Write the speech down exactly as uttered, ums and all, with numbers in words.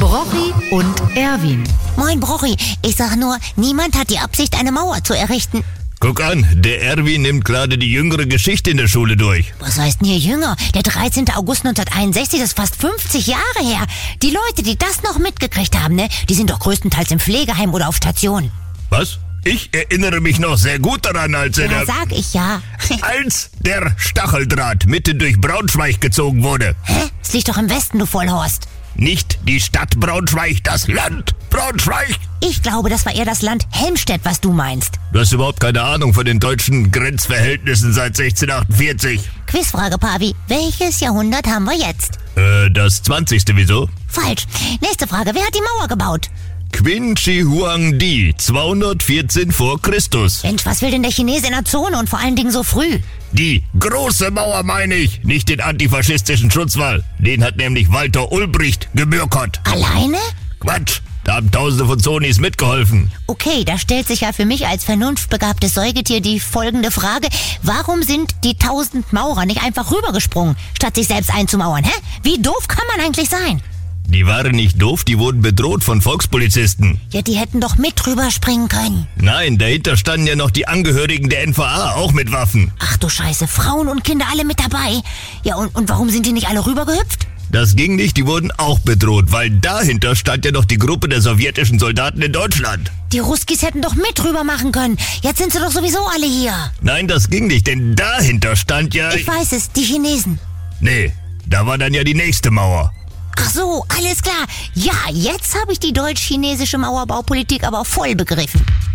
Brochi und Erwin. Moin Brochi, ich sag nur, niemand hat die Absicht, eine Mauer zu errichten. Guck an, der Erwin nimmt gerade die jüngere Geschichte in der Schule durch. Was heißt denn hier jünger? Der dreizehnten August neunzehnhunderteinundsechzig, das ist fast fünfzig Jahre her. Die Leute, die das noch mitgekriegt haben, ne, die sind doch größtenteils im Pflegeheim oder auf Station. Was? Ich erinnere mich noch sehr gut daran, als er Ja, der, sag ich ja. als der Stacheldraht mitten durch Braunschweig gezogen wurde. Hä? Es liegt doch im Westen, du Vollhorst. Nicht die Stadt Braunschweig, das Land Braunschweig. Ich glaube, das war eher das Land Helmstedt, was du meinst. Du hast überhaupt keine Ahnung von den deutschen Grenzverhältnissen seit sechzehnhundertachtundvierzig. Quizfrage, Pavi. Welches Jahrhundert haben wir jetzt? Äh, das zwanzigste, wieso? Falsch. Nächste Frage. Wer hat die Mauer gebaut? Qin Shi Huang Di, zweihundertvierzehn vor Christus. Mensch, was will denn der Chinese in der Zone und vor allen Dingen so früh? Die große Mauer meine ich, nicht den antifaschistischen Schutzwall. Den hat nämlich Walter Ulbricht gebürkert. Alleine? Quatsch, da haben tausende von Sonis mitgeholfen. Okay, da stellt sich ja für mich als vernunftbegabtes Säugetier die folgende Frage. Warum sind die tausend Maurer nicht einfach rübergesprungen, statt sich selbst einzumauern, hä? Wie doof kann man eigentlich sein? Die waren nicht doof, die wurden bedroht von Volkspolizisten. Ja, die hätten doch mit rüberspringen können. Nein, dahinter standen ja noch die Angehörigen der N V A, auch mit Waffen. Ach du Scheiße, Frauen und Kinder alle mit dabei. Ja, und, und warum sind die nicht alle rübergehüpft? Das ging nicht, die wurden auch bedroht, weil dahinter stand ja noch die Gruppe der sowjetischen Soldaten in Deutschland. Die Ruskis hätten doch mit rüber machen können. Jetzt sind sie doch sowieso alle hier. Nein, das ging nicht, denn dahinter stand ja... Ich weiß es, die Chinesen. Nee, da war dann ja die nächste Mauer. Ach so, alles klar. Ja, jetzt habe ich die deutsch-chinesische Mauerbaupolitik aber voll begriffen.